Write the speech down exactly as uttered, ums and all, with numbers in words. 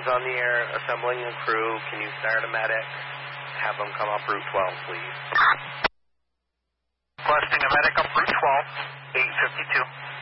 Jones on the air, assembling a crew. Can you start a medic? Have them come up Route twelve, please. Requesting a medic up Route twelve, eight fifty-two.